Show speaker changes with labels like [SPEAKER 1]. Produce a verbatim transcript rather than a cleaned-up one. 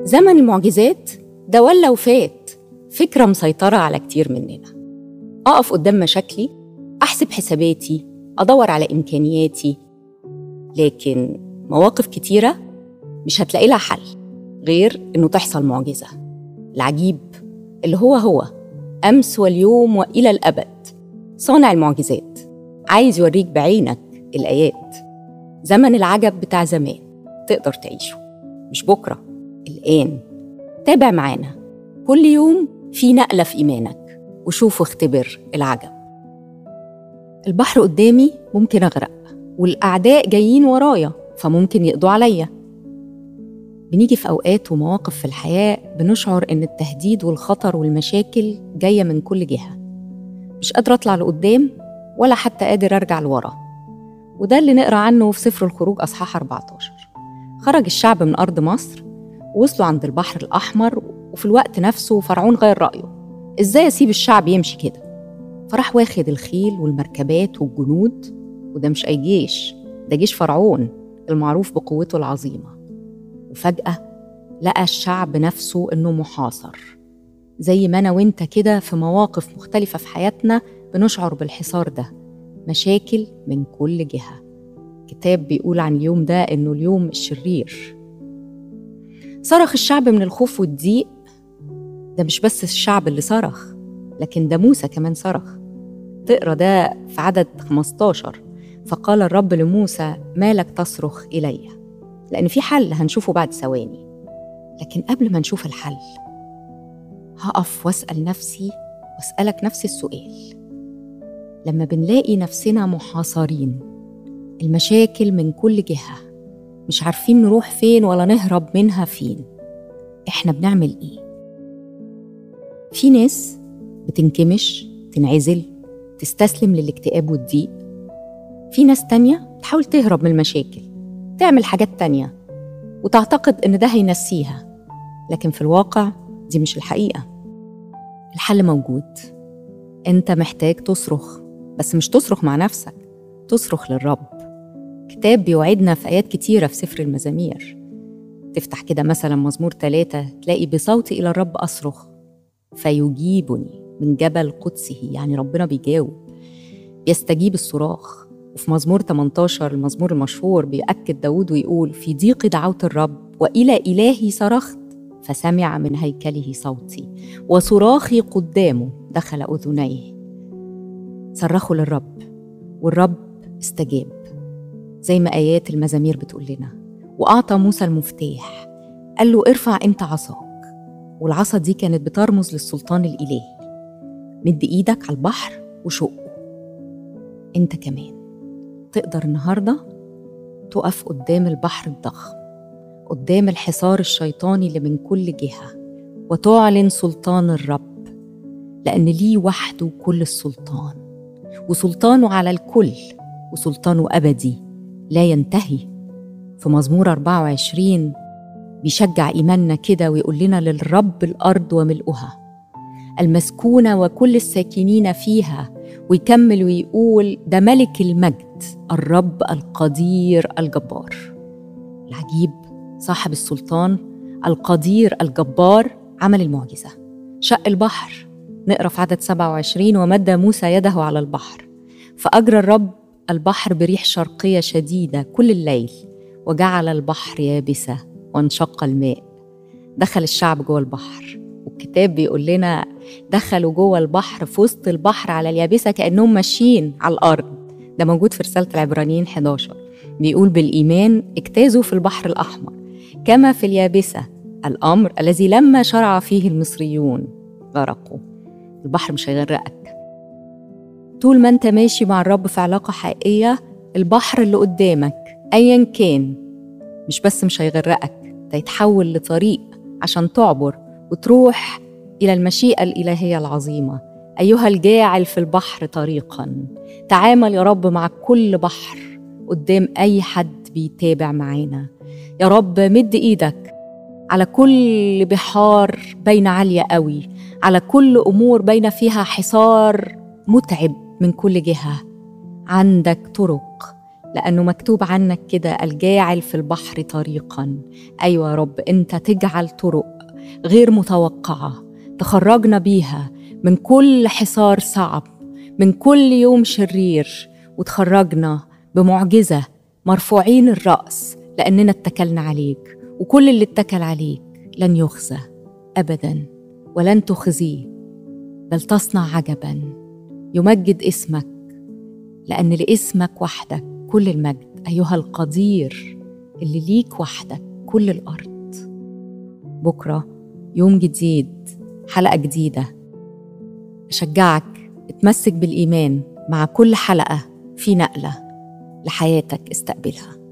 [SPEAKER 1] زمن المعجزات ده ولا وفات فكرة مسيطرة على كتير مننا. أقف قدام مشاكلي، أحسب حساباتي، أدور على إمكانياتي، لكن مواقف كتيرة مش هتلاقي لها حل غير إنه تحصل معجزة. العجيب اللي هو هو أمس واليوم وإلى الأبد، صانع المعجزات عايز يوريك بعينك الآيات. زمن العجب بتاع زمان تقدر تعيشه، مش بكرة، الآن. تابع معانا كل يوم في نقلة في إيمانك، وشوف واختبر العجب. البحر قدامي ممكن أغرق، والأعداء جايين ورايا فممكن يقضوا عليا. بنيجي في أوقات ومواقف في الحياة بنشعر إن التهديد والخطر والمشاكل جاية من كل جهة، مش قادرة أطلع لقدام ولا حتى قادر أرجع لورا. وده اللي نقرأ عنه في سفر الخروج أصحاح أربعة عشر. خرج الشعب من أرض مصر ووصلوا عند البحر الأحمر، وفي الوقت نفسه فرعون غير رأيه. إزاي أسيب الشعب يمشي كده؟ فراح واخد الخيل والمركبات والجنود، وده مش أي جيش، ده جيش فرعون المعروف بقوته العظيمة. وفجأة لقى الشعب نفسه إنه محاصر، زي ما أنا وإنت كده في مواقف مختلفة في حياتنا بنشعر بالحصار ده، مشاكل من كل جهة. كتاب بيقول عن اليوم ده إنه اليوم الشرير. صرخ الشعب من الخوف والضيق. ده مش بس الشعب اللي صرخ، لكن ده موسى كمان صرخ. تقرأ ده في عدد خمسة عشر. فقال الرب لموسى: مالك تصرخ إلي؟ لأن في حل هنشوفه بعد ثواني. لكن قبل ما نشوف الحل هقف واسأل نفسي واسألك نفس السؤال. لما بنلاقي نفسنا محاصرين، المشاكل من كل جهة، مش عارفين نروح فين ولا نهرب منها فين، إحنا بنعمل إيه؟ في ناس بتنكمش، تنعزل، تستسلم للاكتئاب والضيق. في ناس تانية تحاول تهرب من المشاكل، تعمل حاجات تانية وتعتقد إن ده هينسيها، لكن في الواقع دي مش الحقيقة. الحل موجود. أنت محتاج تصرخ، بس مش تصرخ مع نفسك، تصرخ للرب. كتاب بيوعدنا في آيات كتيرة في سفر المزامير. تفتح كده مثلا مزمور ثلاثة، تلاقي: بصوتي إلى الرب أصرخ فيجيبني من جبل قدسه. يعني ربنا بيجاوب، بيستجيب الصراخ. وفي مزمور ثمانية عشر، المزمور المشهور، بيأكد داود ويقول: في ضيق دعوت الرب وإلى إلهي صرخت فسمع من هيكله صوتي وصراخي قدامه دخل أذنيه. صرخوا للرب والرب استجاب، زي ما آيات المزامير بتقول لنا. وأعطى موسى المفتاح، قال له: ارفع أنت عصاك. والعصا دي كانت بترمز للسلطان الإلهي. مد إيدك على البحر وشقه. أنت كمان تقدر النهاردة تقف قدام البحر الضخم، قدام الحصار الشيطاني اللي من كل جهة، وتعلن سلطان الرب، لأن ليه وحده كل السلطان، وسلطانه على الكل، وسلطانه أبدي لا ينتهي. في مزمور أربعة وعشرين بيشجع إيماننا كده ويقول لنا: للرب الأرض وملؤها، المسكونة وكل الساكنين فيها. ويكمل ويقول: ده ملك المجد، الرب القدير الجبار. العجيب صاحب السلطان القدير الجبار عمل المعجزة، شق البحر. نقرأ في عدد سبعة وعشرين: ومد موسى يده على البحر فأجرى الرب البحر بريح شرقية شديدة كل الليل، وجعل البحر يابسة وانشق الماء. دخل الشعب جوه البحر، والكتاب بيقول لنا دخلوا جوه البحر في وسط البحر على اليابسة كأنهم ماشيين على الأرض. ده موجود في رسالة العبرانيين إحدى عشر. بيقول: بالإيمان اجتازوا في البحر الأحمر كما في اليابسة، الأمر الذي لما شرع فيه المصريون غرقوا. البحر مش هيغرقك طول ما أنت ماشي مع الرب في علاقة حقيقية. البحر اللي قدامك أيا كان مش بس مش هيغرقك، ده يتحول لطريق عشان تعبر وتروح إلى المشيئة الإلهية العظيمة. أيها الجاعل في البحر طريقاً، تعامل يا رب مع كل بحر قدام أي حد بيتابع معانا. يا رب مد إيدك على كل بحار بين عالية قوي، على كل أمور بين فيها حصار متعب من كل جهة. عندك طرق لأنه مكتوب عنك كده الجاعل في البحر طريقاً. أيوة يا رب، أنت تجعل طرق غير متوقعة تخرجنا بيها من كل حصار صعب، من كل يوم شرير، وتخرجنا بمعجزة مرفوعين الرأس لأننا اتكلنا عليك. وكل اللي اتكل عليك لن يخزى أبداً ولن تخزيه، بل تصنع عجباً يمجد اسمك، لأن لاسمك وحدك كل المجد أيها القدير اللي ليك وحدك كل الأرض. بكرة يوم جديد، حلقة جديدة. أشجعك اتمسك بالإيمان، مع كل حلقة في نقلة لحياتك استقبلها.